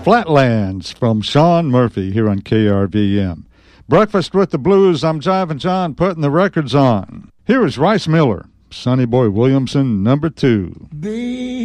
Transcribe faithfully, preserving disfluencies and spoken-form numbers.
Flatlands from Sean Murphy here on K R V M. Breakfast with the Blues, I'm Jivin' John, putting the records on. Here is Rice Miller, Sonny Boy Williamson, number two. Baby.